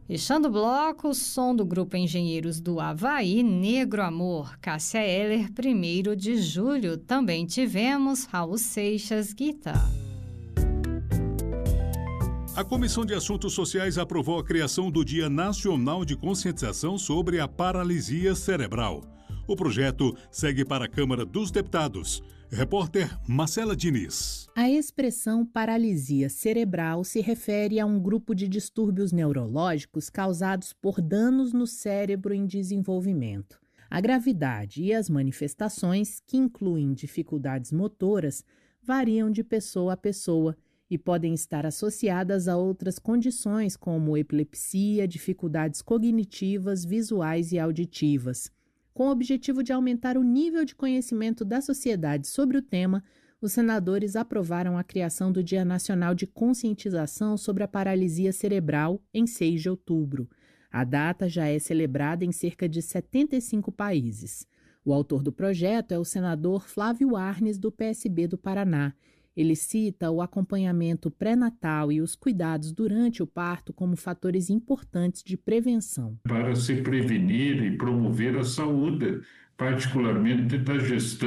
Fechando o bloco, o som do Grupo Engenheiros do Havaí, Negro Amor, Cássia Eller, 1º de julho. Também tivemos Raul Seixas, Guitarra. A Comissão de Assuntos Sociais aprovou a criação do Dia Nacional de Conscientização sobre a Paralisia Cerebral. O projeto segue para a Câmara dos Deputados. Repórter Marcela Diniz. A expressão paralisia cerebral se refere a um grupo de distúrbios neurológicos causados por danos no cérebro em desenvolvimento. A gravidade e as manifestações, que incluem dificuldades motoras, variam de pessoa a pessoa e podem estar associadas a outras condições como epilepsia, dificuldades cognitivas, visuais e auditivas. Com o objetivo de aumentar o nível de conhecimento da sociedade sobre o tema, os senadores aprovaram a criação do Dia Nacional de Conscientização sobre a Paralisia Cerebral em 6 de outubro. A data já é celebrada em cerca de 75 países. O autor do projeto é o senador Flávio Arnes, do PSB do Paraná. Ele cita o acompanhamento pré-natal e os cuidados durante o parto como fatores importantes de prevenção. Para se prevenir e promover a saúde, particularmente da gestante.